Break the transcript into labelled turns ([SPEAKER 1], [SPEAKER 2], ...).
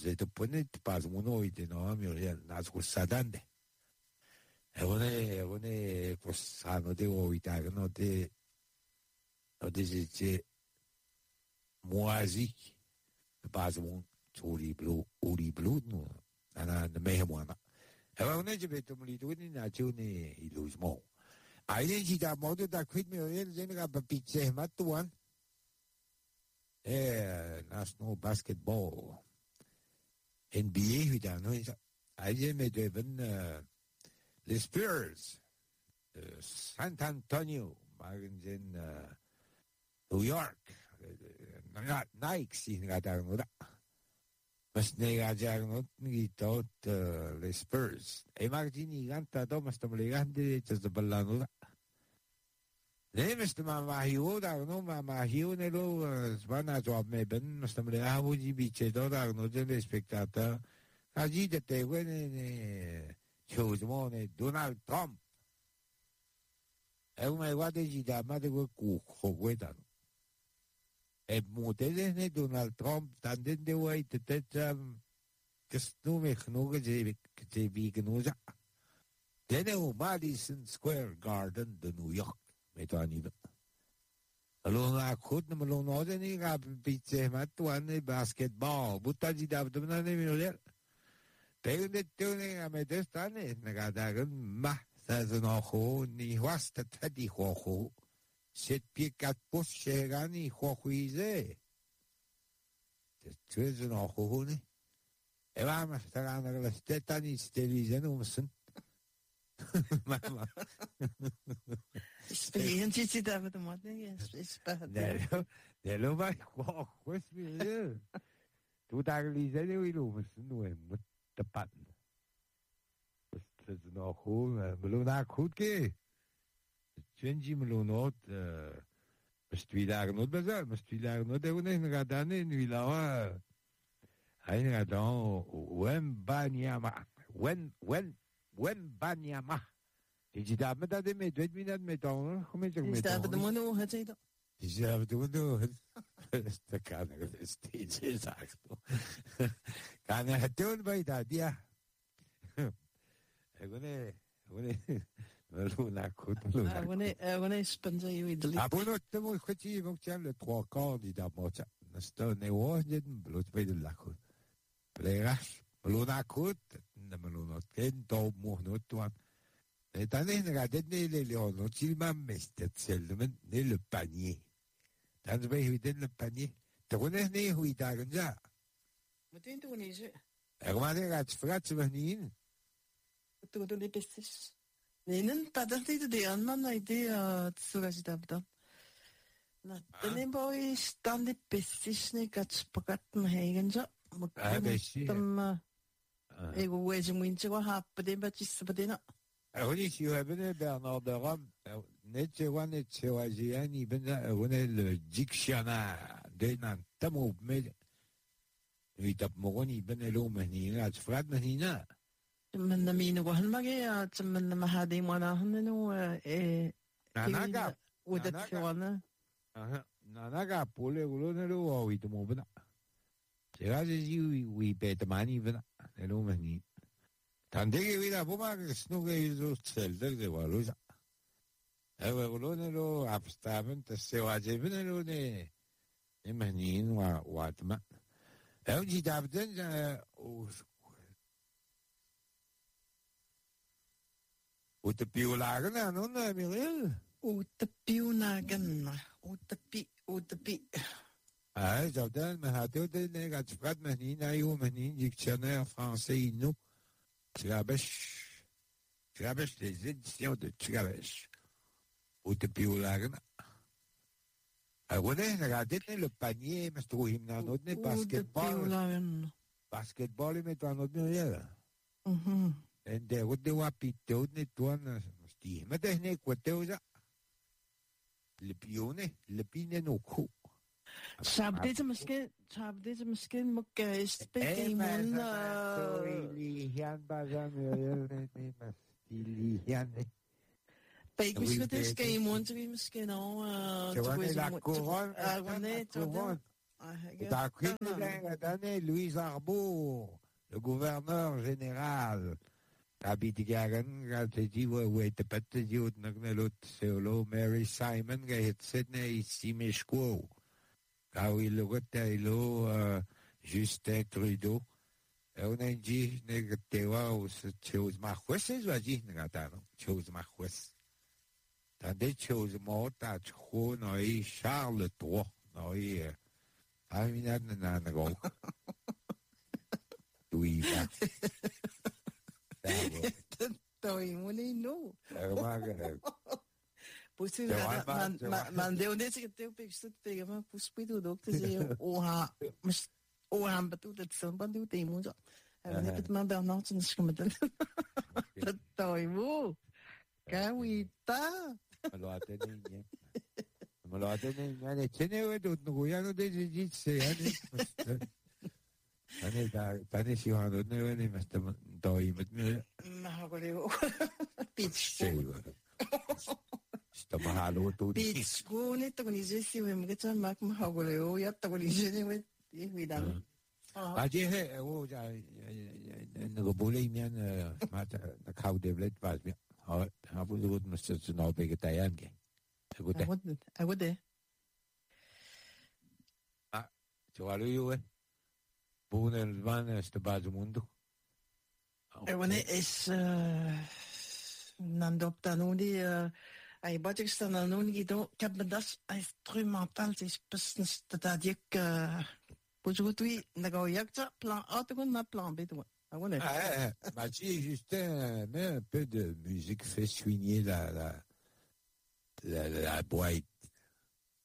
[SPEAKER 1] det på net pas uno y de no Muriel nas cusadande e cosano de oita no de je moazi pas un uri blue no ana de mehmana e one je beto mlito ni na chuni ilusmo ai ji da modo da quit Muriel je ga pizza matuan national basketball NBA wieder, no? Ayer me deben les Spurs, San Antonio, magen in New York, Nike sin gadang da. Mas ne gadang ni tot les Spurs. E magini ganta do mas tamlegande tes de ballano da. Ne mas mahiu da no mahiu ne lo svana job me ben mas tamlegavu ji biche do da no de spectator. Allí de te ne chuzmone Donald Trump. E una guarda ji da ma de ku khogweda. E modele ne Donald Trump dan den de way te gesnume khnuge je bi gnuza. Dene Madison Square Garden de New York. Metaniba. Allora khud malona de ni ga biche matuan basketball. Butaji da abdumna ne minoler. Tune a medestane nagadagan ma sazno ho ni wasta tadi ho set picat poshegani ho huize. Tuzno ho ni. E va ma stagana la stetani stelizeno musun. Mama.
[SPEAKER 2] Experientie da met de moderne is bad.
[SPEAKER 1] Ne lo vai ho mi. Tu daglisene wi lo musun no de patten. Dat is nog goed. Melona goed ke. 20 miljoen best 2 dagen nooit bezig. Best 2 dagen nooit hebben we nog gedaan in Wilawa. Hij gaat dan Banyama. Die daar met dat mee doet me met dan. Hoe met
[SPEAKER 2] je dat de mono het zei dat.
[SPEAKER 1] Die hebben de mono. Dat kan ik steeds zeggen. Kan het doen bij dat ja. Melona goed.
[SPEAKER 2] Wanneer spenza je idee.
[SPEAKER 1] Abono te mo khoti mo tiam le 3 candidats mo tja. Nasto ne wo net bloot bij de lako. Plegas melona goed. Ne melona ken do mo no tuan. Et tane ne ga det ne le no tilman mestet selmen ne le panier. Dan bij hu den le panier. Te wone ne hu dagen ja.
[SPEAKER 2] Meteen toen is het.
[SPEAKER 1] Maar ne ga frats we nie.
[SPEAKER 2] Toen de bestes. Nee, pas dat dit de aanman idee zoals dat dan. Na, dan boy staan de bestes ne gaat spagat me heen zo. Maar ik weet niet wat happen dat is bedena.
[SPEAKER 1] Honi si hebben Bernard de Ram net Aziani ben le dictionnaire de nan tamo med dat moroni ben lo meni gaat frat meni
[SPEAKER 2] من نمين وهن مجيء من ما هذه منا هنو
[SPEAKER 1] نانا
[SPEAKER 2] ودت فيوانا
[SPEAKER 1] نانا بوله ولو نلو ويد مو بنا جاجي وي بيت ماني بنا نلو مهني تاندي ويدا بوما سنوغي يزو تسلدر دي والوزا ولو نلو عبستابن تسواجي بنا لو ني مهنين واتما جي دابدن Ut de biolagen aan hun, Miriel?
[SPEAKER 2] Ut de biolagen. Ut de pi.
[SPEAKER 1] Zou dan, maar had ook de negatiepraat met niet naar jou, met niet, dictionnaire français, nous. Trabesh, les éditions de Trabesh. Ut de biolagen. Wanneer gaat dit niet le panier, maar toch hem naar nooit niet basketball. Basketball met aan het Miriel. En de wat de wapito ne tuan sti maar de ne kwateuza le pione le pine no ku
[SPEAKER 2] Sab dit misschien moet spreken man
[SPEAKER 1] Lilian bazan ne mas Lilian
[SPEAKER 2] Peik misschien is geen mond wie misschien al
[SPEAKER 1] la couronne T'as pris l'année, Louis Arbour, le gouverneur général. Kabitigagan, Gatiji, wait, the Pataju, Nagnalot, Solo, Mary Simon, Gait Sydney, Simeshko. Kawi Logotailo, Justin Trudeau. On a dit, Negatewa, chose ma huesses, vas-y, Negatano, chose ma huesses. Tandis chose morta, Chou, Noi, Charles III, Noi, Aminad Nanago. Oui,
[SPEAKER 2] Toi, mon no. Pusti mandeu que teu peixe pega uma puspido do que dizer mas batu dat são bandu tem muito. Eu nem pet mandar não te nos como dan. Toi mu. Kawita.
[SPEAKER 1] Malo até nem tene o do no ya no de dice Tane si hando ne mas toi met me.
[SPEAKER 2] Mahagoleo. Pitch.
[SPEAKER 1] Sto mahalo tu.
[SPEAKER 2] Pitch ko ne to ni je si we mga mak mahagoleo ya to ni je ne we dan.
[SPEAKER 1] Aje he o ja no bole mian mata na kau de blet pas mi. Ha bu gut mas zu no vegetarian ge.
[SPEAKER 2] I would there.
[SPEAKER 1] Ah, tu alu Buon el van sto bazo mundo.
[SPEAKER 2] Wanneer is Nandop dan die ai budget staan dan nu niet do. Ik heb me dat instrumental is business dat ik aujourd'hui nagoyakta plan autogon ma plan B toi.
[SPEAKER 1] Ma ci juste un peu de musique fait soigner la boîte